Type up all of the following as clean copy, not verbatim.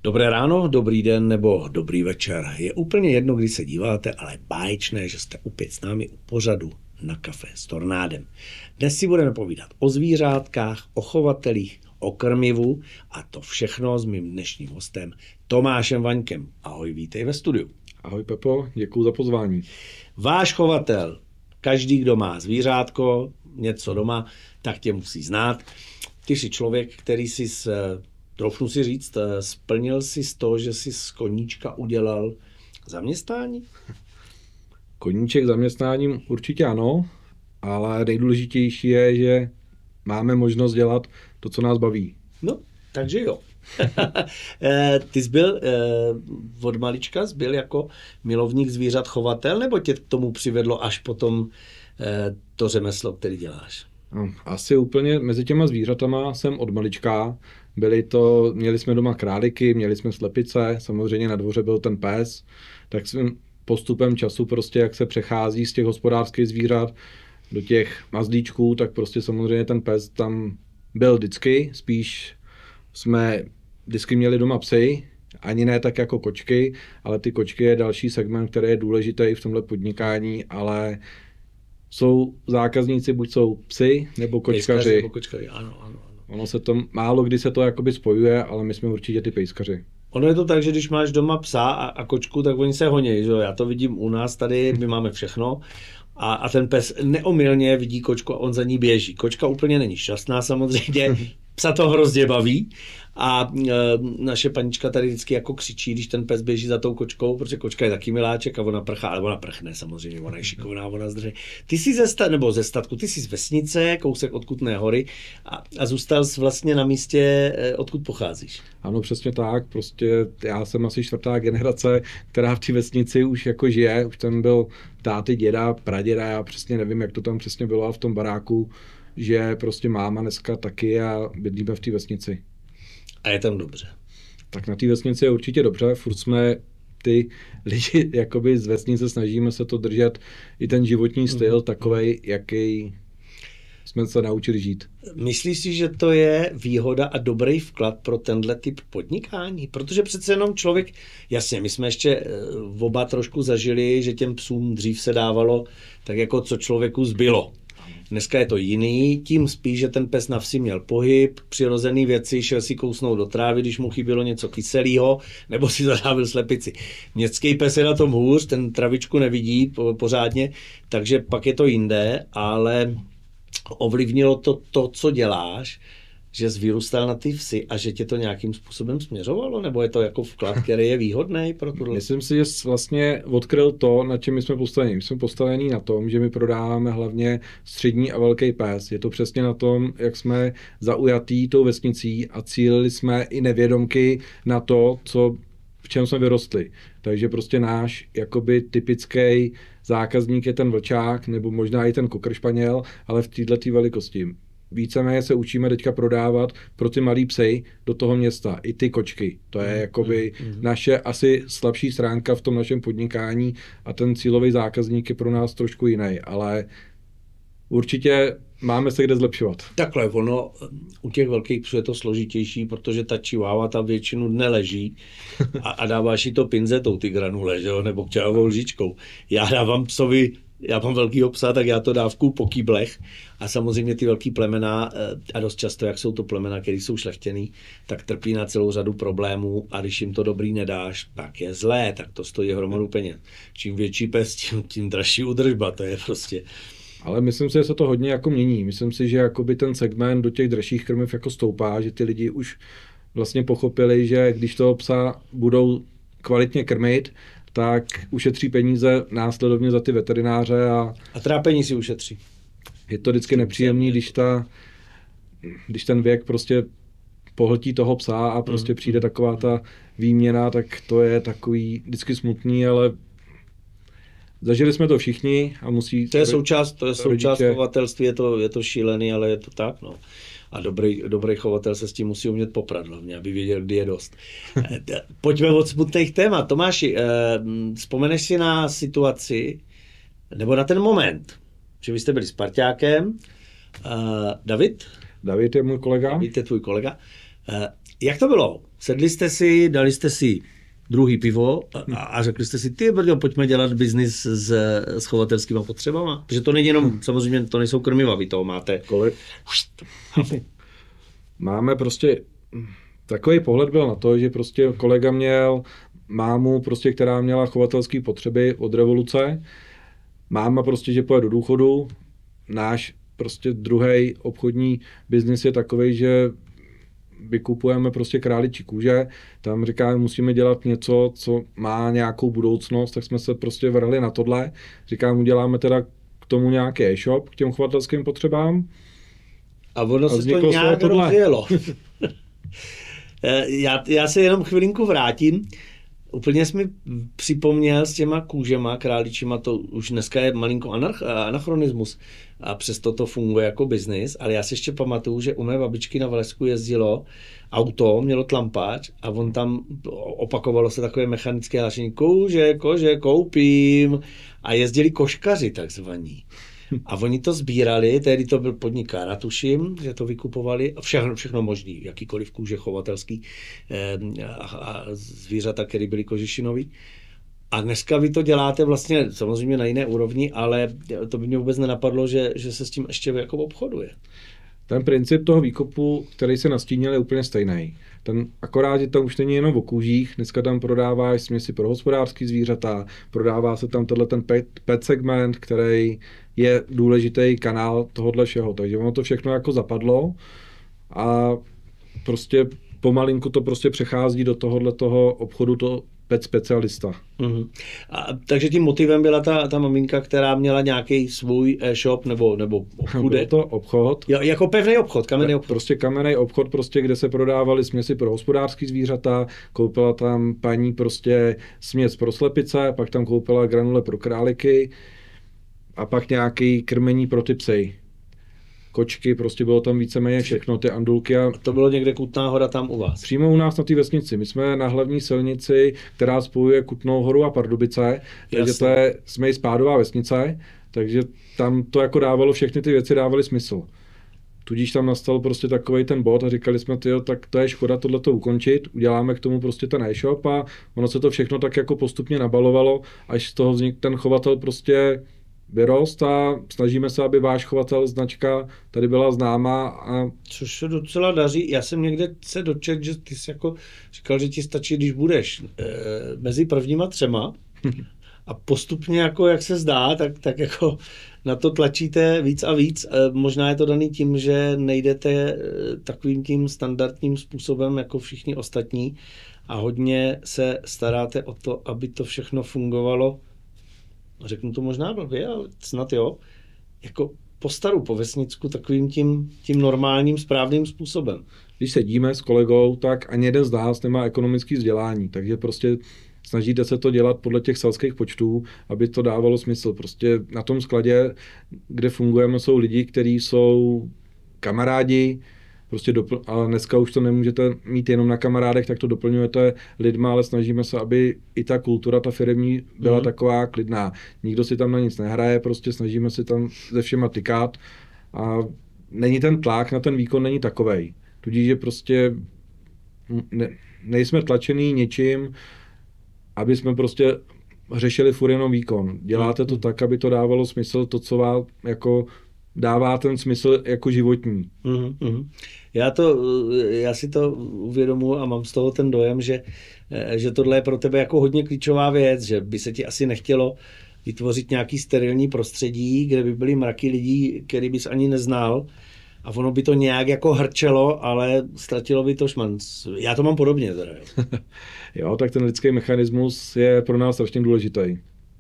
Dobré ráno, dobrý den nebo dobrý večer. Je úplně jedno, kdy se díváte, ale báječné, že jste opět s námi u pořadu Na kafe s Tornádem. Dnes si budeme povídat o zvířátkách, o chovatelích, o krmivu a to všechno s mým dnešním hostem Tomášem Vaňkem. Ahoj, vítej ve studiu. Ahoj Pepo, děkuji za pozvání. Váš chovatel, každý, kdo má zvířátko, něco doma, tak tě musí znát. Ty jsi člověk, který si troufnu si říct, splnil jsi z toho, že jsi z koníčka udělal zaměstnání? Koníček zaměstnáním určitě ano, ale nejdůležitější je, že máme možnost dělat to, co nás baví. No, takže jo. Ty jsi byl od malička, jsi byl jako milovník zvířat chovatel, nebo tě k tomu přivedlo až potom to řemeslo, který děláš? Asi úplně mezi těma zvířatama jsem od malička. Měli jsme doma králíky, měli jsme slepice, samozřejmě na dvoře byl ten pes, tak jsem postupem času prostě, jak se přechází z těch hospodářských zvířat do těch mazlíčků, tak prostě samozřejmě ten pes tam byl vždycky, spíš jsme vždycky měli doma psy, ani ne tak jako kočky, ale ty kočky je další segment, který je důležitý i v tomhle podnikání, ale jsou zákazníci, buď jsou psy, nebo kočkaři. Ano. Ono se to, málo kdy se to jakoby spojuje, ale my jsme určitě ty pejskaři. Ono je to tak, že když máš doma psa a kočku, tak oni se honí, že? Já to vidím u nás tady, my máme všechno a ten pes neomylně vidí kočku a on za ní běží. Kočka úplně není šťastná samozřejmě, psa to hrozně baví a naše panička tady vždycky jako křičí, když ten pes běží za tou kočkou, protože kočka je taky miláček a ona prchá, ale ona prchne samozřejmě, ona je šikovná, ona zdrže. Ty jsi ze statku, ty jsi z vesnice, kousek od Kutné Hory a zůstal jsi vlastně na místě, odkud pocházíš. Ano, přesně tak, prostě já jsem asi 4. generace, která v té vesnici už jako žije, už tam byl táty, děda, praděda, já přesně nevím, jak to tam přesně bylo a v tom baráku, že prostě máma dneska taky a bydlíme v té vesnici. A je tam dobře. Tak na té vesnici je určitě dobře, furt jsme ty lidi jakoby z vesnice, snažíme se to držet i ten životní styl takovej, jaký jsme se naučili žít. Myslíš si, že to je výhoda a dobrý vklad pro tenhle typ podnikání? Protože přece jenom člověk, jasně, my jsme ještě oba trošku zažili, že těm psům dřív se dávalo tak jako co člověku zbylo. Dneska je to jiný, tím spíš, že ten pes na vsi měl pohyb, přirozený věci, šel si kousnout do trávy, když mu chybělo něco kyselého, nebo si zadávil slepici. Městský pes je na tom hůř, ten travičku nevidí pořádně, takže pak je to jinde, ale ovlivnilo to, co děláš, že jsi vyrůstal na ty vsi a že tě to nějakým způsobem směřovalo? Nebo je to jako vklad, který je výhodný pro tuhle? Myslím si, že jsi vlastně odkryl to, na čem my jsme postaveni. My jsme postavení na tom, že my prodáváme hlavně střední a velký pes. Je to přesně na tom, jak jsme zaujatý tou vesnicí a cílili jsme i nevědomky na to, v čem jsme vyrostli. Takže prostě náš jakoby typický zákazník je ten vlčák, nebo možná i ten kokršpaněl, ale v této velikosti. Víceméně se učíme teďka prodávat pro ty malý psy do toho města, i ty kočky. To je jakoby naše asi slabší stránka v tom našem podnikání a ten cílový zákazník je pro nás trošku jiný, ale určitě máme se kde zlepšovat. Takhle, ono u těch velkých psů je to složitější, protože ta chihuahua tam většinu dne leží a dáváš jí to pinzetou, ty granule, že jo, nebo kťavou lžičkou. Já mám velkýho psa, tak já to dávku po kýblech a samozřejmě ty velký plemena a dost často, jak jsou to plemena, které jsou šlechtěný, tak trpí na celou řadu problémů a když jim to dobrý nedáš, tak je zlé, tak to stojí hromadu peněz. Čím větší pes, tím dražší údržba, to je prostě... Ale myslím si, že se to hodně jako mění. Myslím si, že jakoby ten segment do těch dražších krmiv jako stoupá, že ty lidi už vlastně pochopili, že když toho psa budou kvalitně krmit, tak ušetří peníze následovně za ty veterináře. A trápení si ušetří. Je to vždycky nepříjemný, když ten věk prostě pohltí toho psa a prostě přijde taková ta výměna, tak to je takový vždycky smutný, ale zažili jsme to všichni a musí... To je součást chovatelství, je to šílený, ale je to tak, no. A dobrý chovatel se s tím musí umět poprat, hlavně, aby věděl, kdy je dost. Pojďme od smutných témat. Tomáši, vzpomeneš si na situaci, nebo na ten moment, že vy jste byli s parťákem, David? David je můj kolega. David je tvůj kolega. Jak to bylo? sedli jste si, dali jste si druhý pivo a řekli jste si, ty brďo, pojďme dělat biznis s chovatelskýma potřebama. Protože to není jenom, samozřejmě to nejsou krmiva, vy toho máte. Máme prostě, takový pohled byl na to, že prostě kolega měl mámu, prostě, která měla chovatelské potřeby od revoluce. Máma prostě, že pojede do důchodu. Náš prostě druhý obchodní biznis je takovej, že vykupujeme prostě králičí kůže, tam říkáme, musíme dělat něco, co má nějakou budoucnost, tak jsme se prostě vrhli na tohle. Říkám, uděláme teda k tomu nějaký e-shop, k těm chovatelským potřebám. A ono se to nějak rozjelo. já se jenom chvilinku vrátím. Úplně jsi mi připomněl s těma kůžema králičíma, to už dneska je malinko anachronismus a přesto to funguje jako biznis, ale já si ještě pamatuju, že u mé babičky na Valesku jezdilo auto, mělo tlampač a on tam opakovalo se takové mechanické hlášení, kůže, koupím a jezdili koškaři takzvaní. A oni to sbírali, tehdy to byl podnik Kára, tuším, že to vykupovali, všechno možný, jakýkoliv kůže chovatelský a zvířata, které byly kožešinový. A dneska vy to děláte vlastně samozřejmě na jiné úrovni, ale to by mě vůbec nenapadlo, že se s tím ještě jako obchoduje. Ten princip toho výkopu, který se nastínil, je úplně stejný. Akorát, že tam už není jenom o kůžích, dneska tam prodáváš směsi pro hospodářský zvířata, prodává se tam ten pet segment, který je důležitý kanál tohohle všeho. Takže ono to všechno jako zapadlo a prostě pomalinku to prostě přechází do tohoto obchodu to pet specialista. Mm-hmm. Takže tím motivem byla ta maminka, která měla nějaký svůj e-shop nebo obchůdek? Byl to obchod. Jako pevný obchod, kamenný obchod. Prostě kamenný obchod, prostě, kde se prodávaly směsi pro hospodářský zvířata, koupila tam paní prostě směs pro slepice, pak tam koupila granule pro králíky a pak nějaký krmení pro ty psy. Kočky, prostě bylo tam víceméně všechno, ty andulky. A to bylo někde Kutná Hora tam u vás? Přímo u nás na té vesnici. My jsme na hlavní silnici, která spojuje Kutnou Horu a Pardubice, takže to je spádová vesnice, takže tam to jako dávalo, všechny ty věci dávaly smysl. Tudíž tam nastal prostě takovej ten bod a říkali jsme, tak to je škoda tohleto ukončit, uděláme k tomu prostě ten e-shop a ono se to všechno tak jako postupně nabalovalo, až z toho vznikl ten chovatel prostě vyrost a snažíme se, aby váš chovatel značka tady byla známá. Což se docela daří. Já jsem někde se dočetl, že ty jsi jako říkal, že ti stačí, když budeš mezi prvníma 3 a postupně, jako jak se zdá, tak jako na to tlačíte víc a víc. Možná je to daný tím, že nejdete takovým tím standardním způsobem jako všichni ostatní a hodně se staráte o to, aby to všechno fungovalo. Řeknu to možná blbě, ale snad jo, jako po vesnicku takovým tím normálním, správným způsobem. Když sedíme s kolegou, tak ani jeden z nás nemá ekonomické vzdělání, takže prostě snažíte se to dělat podle těch selských počtů, aby to dávalo smysl. Prostě na tom skladě, kde fungujeme, jsou lidi, kteří jsou kamarádi, prostě ale dneska už to nemůžete mít jenom na kamarádech, tak to doplňujete lidma, ale snažíme se, aby i ta kultura, ta firemní byla taková klidná. Nikdo si tam na nic nehraje, prostě snažíme si tam se všema tykat a není ten tlak na ten výkon není takovej. Tudíž, že prostě nejsme tlačený ničím, aby jsme prostě řešili furt jenom výkon. Děláte to tak, aby to dávalo smysl, to, co vám jako dává ten smysl jako životní. Já si to uvědomuji a mám z toho ten dojem, že tohle je pro tebe jako hodně klíčová věc, že by se ti asi nechtělo vytvořit nějaký sterilní prostředí, kde by byly mraky lidí, který bys ani neznal a ono by to nějak jako hrčelo, ale ztratilo by to šmanc. Já to mám podobně teda. Jo, tak ten lidský mechanismus je pro nás strašně důležitý.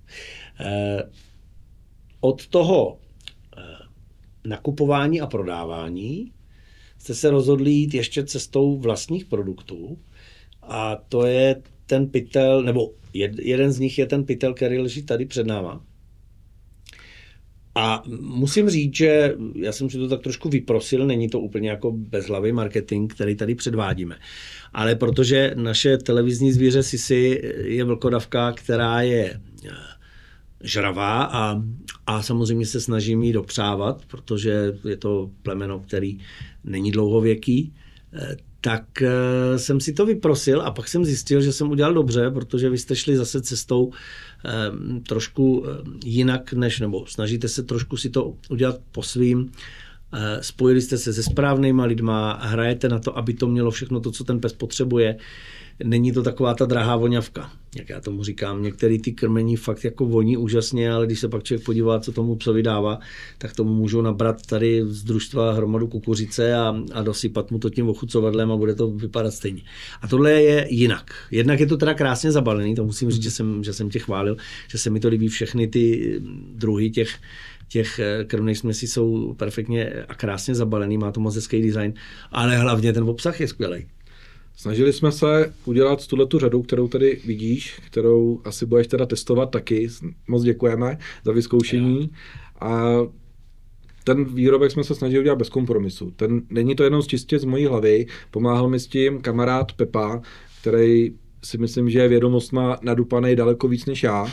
Od toho nakupování a prodávání jste se rozhodli jít ještě cestou vlastních produktů a to je ten pytel, nebo jeden z nich je ten pytel, který leží tady před náma. A musím říct, že já jsem si to tak trošku vyprosil, není to úplně jako bezhlavý marketing, který tady předvádíme. Ale protože naše televizní zvíře Sisi je vlkodavka, která je žravá a samozřejmě se snažím jí dopřávat, protože je to plemeno, který není dlouhověký, tak jsem si to vyprosil a pak jsem zjistil, že jsem udělal dobře, protože vy jste šli zase cestou trošku jinak, nebo snažíte se trošku si to udělat po svým. Spojili jste se se správnýma lidma, hrajete na to, aby to mělo všechno to, co ten pes potřebuje. Není to taková ta drahá voňavka, jak já tomu říkám. Některé ty krmení fakt jako voní úžasně, ale když se pak člověk podívá, co tomu psovi dává, tak tomu můžou nabrat tady z družstva hromadu kukuřice a dosypat mu to tím ochucovadlem a bude to vypadat stejně. A tohle je jinak. Jednak je to teda krásně zabalený, to musím říct, že jsem tě chválil, že se mi to líbí, všechny ty druhy těch krmných směsí jsou perfektně a krásně zabalený, má to moc hezký design, ale hlavně ten obsah je skvělý. Snažili jsme se udělat tuhletu řadu, kterou tady vidíš, kterou asi budeš teda testovat taky. Moc děkujeme za vyzkoušení. A ten výrobek jsme se snažili udělat bez kompromisu. Není to jenom čistě z mojí hlavy, pomáhal mi s tím kamarád Pepa, který si myslím, že je vědomostma nadupanej daleko víc než já.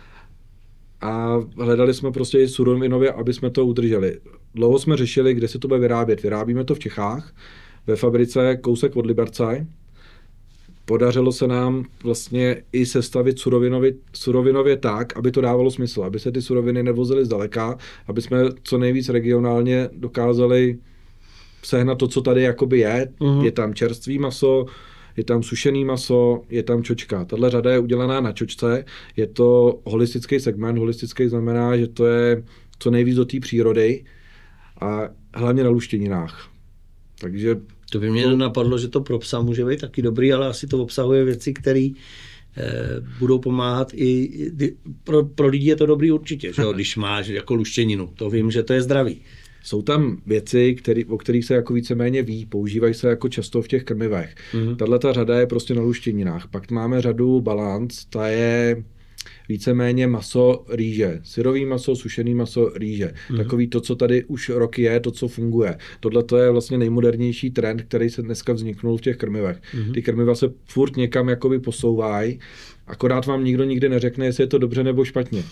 A hledali jsme prostě i surovinově, aby jsme to udrželi. Dlouho jsme řešili, kde se to bude vyrábět. Vyrábíme to v Čechách, ve fabrice kousek od Liberce. Podařilo se nám vlastně i sestavit surovinově tak, aby to dávalo smysl, aby se ty suroviny nevozily zdaleka, aby jsme co nejvíc regionálně dokázali sehnat to, co tady jakoby je. Je tam čerstvý maso, je tam sušený maso, je tam čočka. Tahle řada je udělaná na čočce, je to holistický segment. Holistický znamená, že to je co nejvíc do té přírody a hlavně na luštěninách. Takže to by mě napadlo, že to pro psa může být taky dobrý, ale asi to obsahuje věci, které budou pomáhat i pro lidi je to dobrý určitě, že jo? Když máš jako luštěninu. To vím, že to je zdravý. Jsou tam věci, o kterých se jako víceméně ví, používají se jako často v těch krmivech. Tato řada je prostě na luštěninách. Pak máme řadu Balance, ta je víceméně maso rýže. Syrový maso, sušený maso rýže. Takový to, co tady už roky je, to, co funguje. Tohle to je vlastně nejmodernější trend, který se dneska vzniknul v těch krmivech. Ty krmiva se furt někam jakoby posouvají, akorát vám nikdo nikdy neřekne, jestli je to dobře nebo špatně.